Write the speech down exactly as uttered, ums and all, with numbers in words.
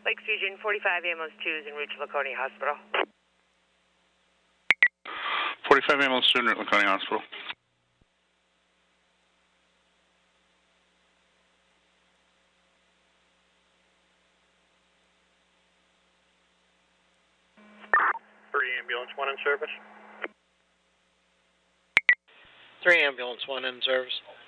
Lakes Region, forty-five ambulance two is en route to Laconia Hospital. forty-five ambulance two en route to Laconia Hospital. three ambulance one in service. three ambulance one in service.